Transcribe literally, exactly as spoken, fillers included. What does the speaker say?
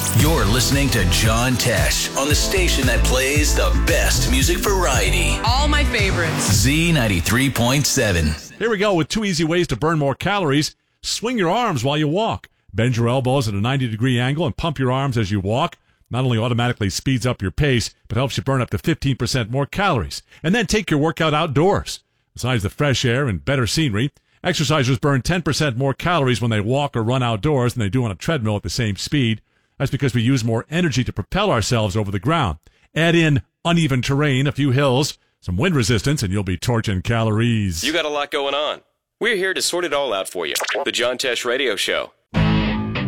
You're listening to John Tesh on the station that plays the best music variety. All my favorites. Z ninety-three point seven. Here we go with two easy ways to burn more calories. Swing your arms while you walk. Bend your elbows at a ninety degree angle and pump your arms as you walk. Not only automatically speeds up your pace, but helps you burn up to fifteen percent more calories. And then take your workout outdoors. Besides the fresh air and better scenery, exercisers burn ten percent more calories when they walk or run outdoors than they do on a treadmill at the same speed. That's because we use more energy to propel ourselves over the ground. Add in uneven terrain, a few hills, some wind resistance, and you'll be torching calories. You got a lot going on. We're here to sort it all out for you. The John Tesh Radio Show.